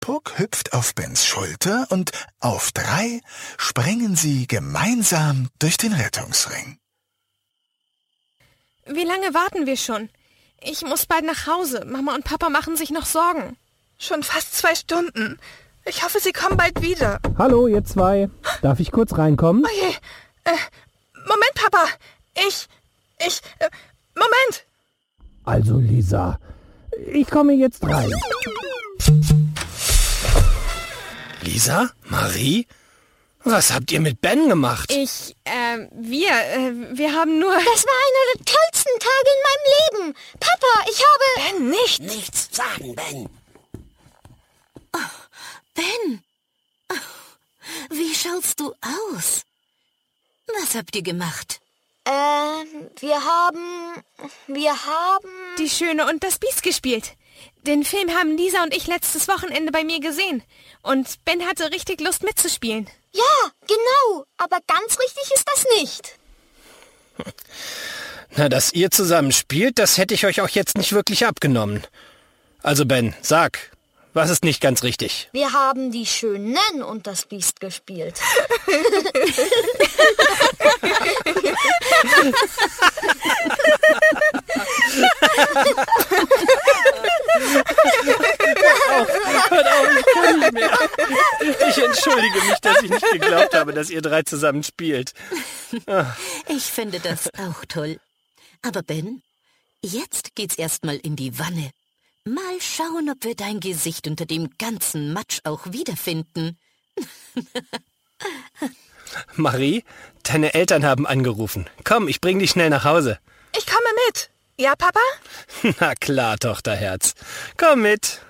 Puck hüpft auf Bens Schulter und auf 3 springen sie gemeinsam durch den Rettungsring. Wie lange warten wir schon? Ich muss bald nach Hause. Mama und Papa machen sich noch Sorgen. Schon fast 2 Stunden. Ich hoffe, Sie kommen bald wieder. Hallo, ihr 2. Darf ich kurz reinkommen? Oh je. Moment, Papa. Moment. Also, Lisa, ich komme jetzt rein. Lisa? Marie? Was habt ihr mit Ben gemacht? Wir haben nur... Das war einer der tollsten Tage in meinem Leben. Papa, ich habe... Ben, nicht. Nichts sagen, Ben. Oh, Ben, wie schaust du aus? Was habt ihr gemacht? Wir haben... Die Schöne und das Biest gespielt. Den Film haben Lisa und ich letztes Wochenende bei mir gesehen. Und Ben hatte richtig Lust mitzuspielen. Ja, genau. Aber ganz richtig ist das nicht. Na, dass ihr zusammen spielt, das hätte ich euch auch jetzt nicht wirklich abgenommen. Also Ben, sag, was ist nicht ganz richtig? Wir haben die Schönen und das Biest gespielt. Hört auf, ich kann nicht mehr. Ich entschuldige mich, dass ich nicht geglaubt habe, dass ihr 3 zusammen spielt. Ich finde das auch toll. Aber Ben, jetzt geht's erstmal in die Wanne. Mal schauen, ob wir dein Gesicht unter dem ganzen Matsch auch wiederfinden. Marie, deine Eltern haben angerufen. Komm, ich bring dich schnell nach Hause. Ich komme mit. Ja, Papa? Na klar, Tochterherz. Komm mit.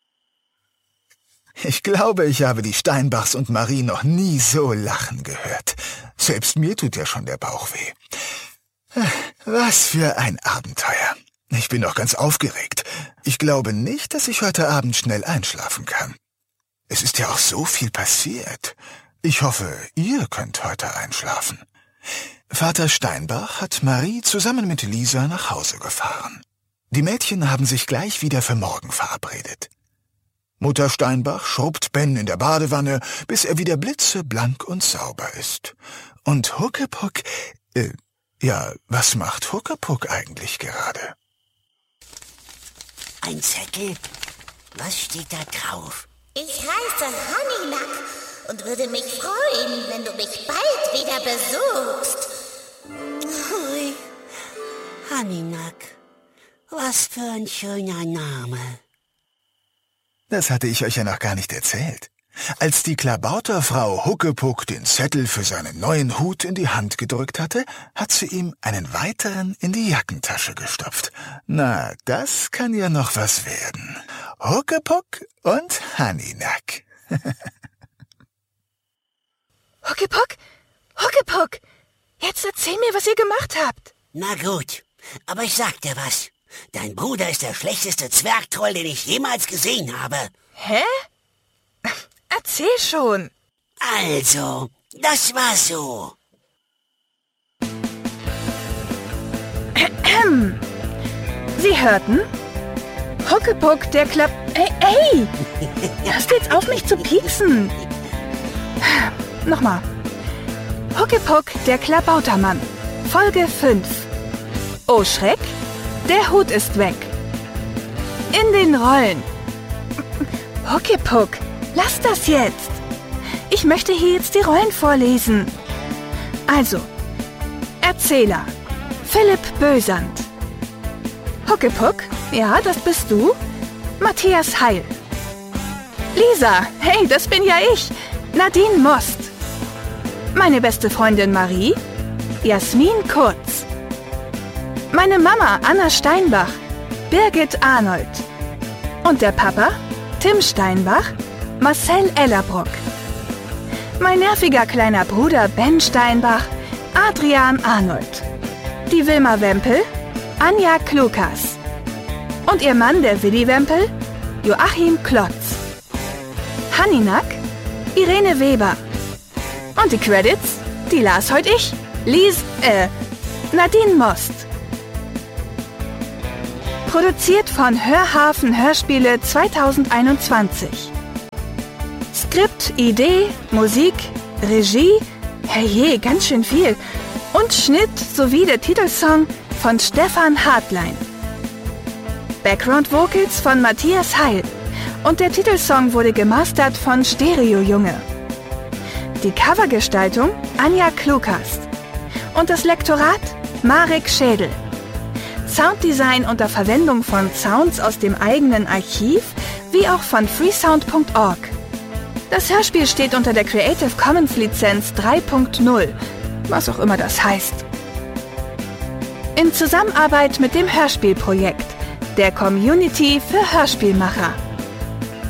Ich glaube, ich habe die Steinbachs und Marie noch nie so lachen gehört. Selbst mir tut ja schon der Bauch weh. Was für ein Abenteuer. Ich bin noch ganz aufgeregt. Ich glaube nicht, dass ich heute Abend schnell einschlafen kann. Es ist ja auch so viel passiert. Ich hoffe, ihr könnt heute einschlafen. Vater Steinbach hat Marie zusammen mit Lisa nach Hause gefahren. Die Mädchen haben sich gleich wieder für morgen verabredet. Mutter Steinbach schrubbt Ben in der Badewanne, bis er wieder blitzeblank und sauber ist. Und Huckepuck, was macht Huckepuck eigentlich gerade? Ein Zettel? Was steht da drauf? Ich heiße Honeylack und würde mich freuen, wenn du mich bald wieder besuchst. Hui, Honeylack. Was für ein schöner Name. Das hatte ich euch ja noch gar nicht erzählt. Als die Klabauterfrau Huckepuck den Zettel für seinen neuen Hut in die Hand gedrückt hatte, hat sie ihm einen weiteren in die Jackentasche gestopft. Na, das kann ja noch was werden. Huckepuck und Honeylack. Huckepuck, jetzt erzähl mir, was ihr gemacht habt. Na gut, aber ich sag dir was. Dein Bruder ist der schlechteste Zwergtroll, den ich jemals gesehen habe. Hä? Erzähl schon. Also, das war so. Sie hörten? Huckepuck, der Ey! Hörst du jetzt auf, mich zu pieksen? Nochmal. Huckepuck, der Klabautermann. Folge 5. Oh Schreck, der Hut ist weg. In den Rollen. Huckepuck, lass das jetzt. Ich möchte hier jetzt die Rollen vorlesen. Also, Erzähler, Philipp Bösand. Huckepuck, ja, das bist du. Matthias Heil. Lisa, hey, das bin ja ich. Nadine Most. Meine beste Freundin Marie. Jasmin Kurz. Meine Mama Anna Steinbach. Birgit Arnold. Und der Papa Tim Steinbach, Marcel Ellerbrock. Mein nerviger kleiner Bruder Ben Steinbach, Adrian Arnold. Die Wilma Wempel, Anja Klukas. Und ihr Mann, der Willi Wempel, Joachim Klotz. Honeylack, Irene Weber. Und die Credits, die las heute ich, Nadine Most. Produziert von Hörhafen Hörspiele 2021. Skript, Idee, Musik, Regie, herrje, ganz schön viel. Und Schnitt sowie der Titelsong von Stefan Hartlein. Background Vocals von Matthias Heil. Und der Titelsong wurde gemastert von Stereo Junge. Die Covergestaltung Anja Klukast. Und das Lektorat Marek Schädel. Sounddesign unter Verwendung von Sounds aus dem eigenen Archiv wie auch von freesound.org. Das Hörspiel steht unter der Creative Commons Lizenz 3.0, was auch immer das heißt. In Zusammenarbeit mit dem Hörspielprojekt, der Community für Hörspielmacher.